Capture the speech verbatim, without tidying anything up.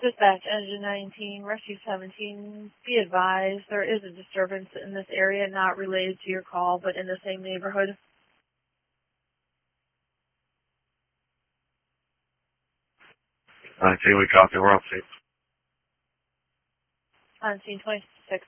Dispatch Engine nineteen, Rescue seventeen, be advised there is a disturbance in this area not related to your call but in the same neighborhood. nineteen, we copy, we're on scene. On scene twenty-six.